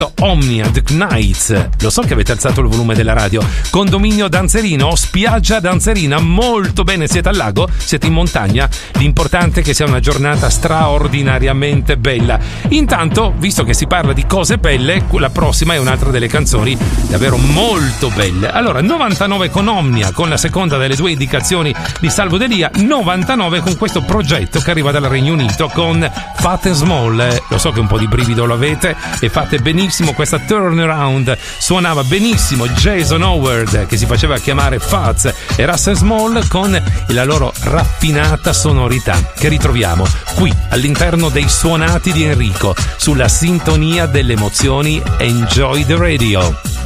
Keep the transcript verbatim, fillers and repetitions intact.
Omnia The Nights. Lo so che avete alzato il volume della radio. Condominio Danzerino, spiaggia Danzerina, molto bene, siete al lago, siete in montagna, l'importante è che sia una giornata straordinariamente bella. Intanto, visto che si parla di cose belle, la prossima è un'altra delle canzoni davvero molto belle. Allora, novantanove con Omnia, con la seconda delle due indicazioni di Salvo Delia, novantanove con questo progetto che arriva dal Regno Unito con Fat and Small. Lo so che un po' di brivido lo avete e fate benissimo questa turnaround. Suonava benissimo Jason Howard, che si faceva chiamare Fats, e Russell Small con la loro raffinata sonorità che ritroviamo qui all'interno dei suonati di Enrico sulla sintonia delle emozioni. Enjoy the radio.